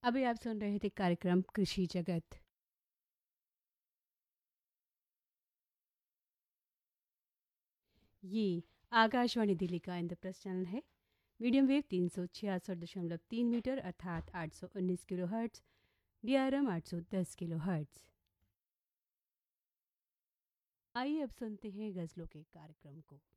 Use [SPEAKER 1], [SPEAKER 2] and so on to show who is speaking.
[SPEAKER 1] अभी आप सुन रहे थे कार्यक्रम कृषि जगत। ये आकाशवाणी दिल्ली का इंद्रप्रस्थ चैनल है। मीडियम वेव 366.3 मीटर अर्थात 819 kilo hertz, DRM 810 kilo hertz. आइए अब सुनते हैं गज़लों के कार्यक्रम को।